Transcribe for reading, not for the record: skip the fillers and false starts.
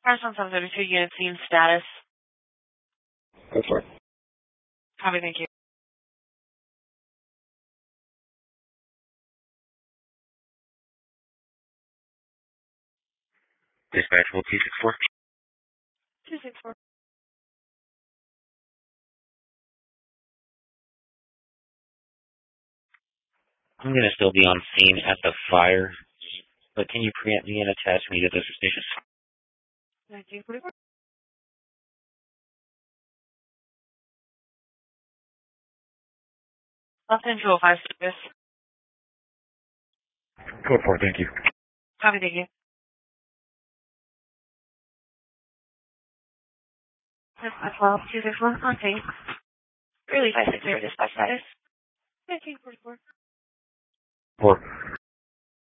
Carson 732 unit scene status. Go for it. Copy, thank you. Dispatchable 264. 264. I'm going to still be on scene at the fire, but can you preempt me and attach me to those stations? 1944. Left in 205 service. Go for it, thank you. Copy, thank you. 12, 261, on scene. Early 560 dispatch status. 1944. 4.